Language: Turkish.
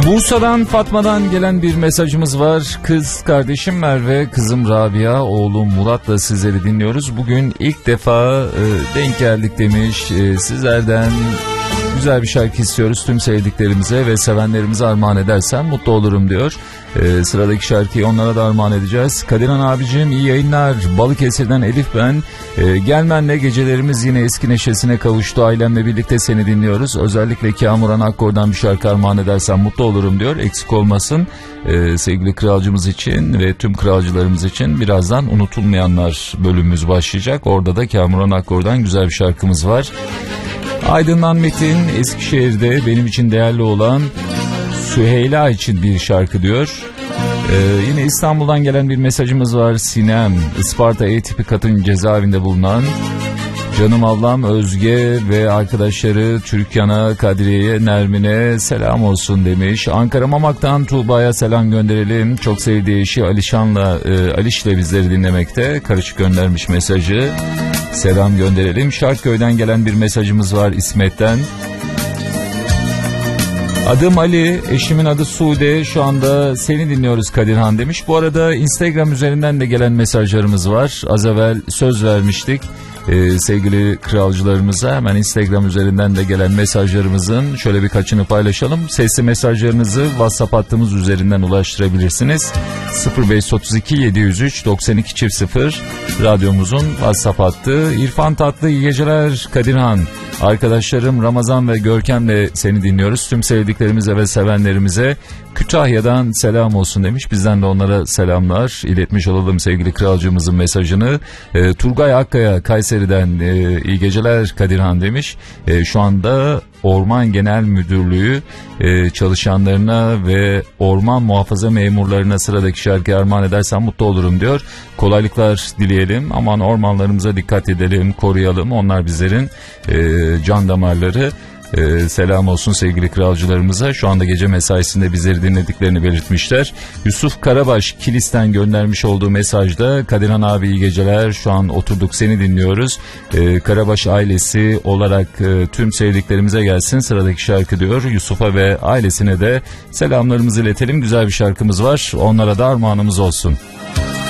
Bursa'dan Fatma'dan gelen bir mesajımız var. Kız kardeşim Merve, kızım Rabia, oğlum Murat'la sizleri dinliyoruz. Bugün ilk defa denk geldik demiş. Sizlerden güzel bir şarkı istiyoruz. Tüm sevdiklerimize ve sevenlerimize armağan edersen mutlu olurum diyor. Sıradaki şarkıyı onlara da armağan edeceğiz. Kadirhan abicim iyi yayınlar. Balıkesir'den Elif ben. Gelmenle gecelerimiz yine eski neşesine kavuştu. Ailemle birlikte seni dinliyoruz. Özellikle Kamuran Akkor'dan bir şarkı armağan edersen mutlu olurum diyor. Eksik olmasın. Sevgili kralcımız için ve tüm kralcılarımız için birazdan unutulmayanlar bölümümüz başlayacak. Orada da Kamuran Akkor'dan güzel bir şarkımız var. Aydın'dan Metin, Eskişehir'de benim için değerli olan Süheyla için bir şarkı diyor. Yine İstanbul'dan gelen bir mesajımız var. Sinem, Isparta E tipi kadın cezaevinde bulunan canım ablam Özge ve arkadaşları Türkan'a, Kadriye'ye, Nermin'e selam olsun demiş. Ankara Mamak'tan Tuğba'ya selam gönderelim. Çok sevdiği eşi Aliş'le bizleri dinlemekte. Karışık göndermiş mesajı. Selam gönderelim. Şarkköy'den gelen bir mesajımız var İsmet'ten. Adım Ali, eşimin adı Sude. Şu anda seni dinliyoruz Kadirhan demiş. Bu arada Instagram üzerinden de gelen mesajlarımız var. Az evvel söz vermiştik. Sevgili kralcılarımıza hemen Instagram üzerinden de gelen mesajlarımızın şöyle birkaçını paylaşalım. Sesli mesajlarınızı WhatsApp hattımız üzerinden ulaştırabilirsiniz. 0532 703 92 0 radyomuzun WhatsApp hattı. İrfan Tatlı iyi geceler Kadirhan. Arkadaşlarım Ramazan ve Görkem'le seni dinliyoruz. Tüm sevdiklerimize ve sevenlerimize Kütahya'dan selam olsun demiş. Bizden de onlara selamlar iletmiş olalım sevgili kralcığımızın mesajını. Turgay Akkaya Kayseri'den iyi geceler Kadirhan demiş. Şu anda Orman Genel Müdürlüğü çalışanlarına ve orman muhafaza memurlarına sıradaki şarkıyı armağan edersen mutlu olurum diyor. Kolaylıklar dileyelim. Aman ormanlarımıza dikkat edelim, koruyalım. Onlar bizlerin can damarları. Selam olsun sevgili kralcılarımıza. Şu anda gece mesaisinde bizleri dinlediklerini belirtmişler. Yusuf Karabaş Kilis'ten göndermiş olduğu mesajda Kadirhan abi iyi geceler. Şu an oturduk seni dinliyoruz. Karabaş ailesi olarak tüm sevdiklerimize gelsin sıradaki şarkı diyor. Yusuf'a ve ailesine de selamlarımızı iletelim. Güzel bir şarkımız var. Onlara da armağanımız olsun.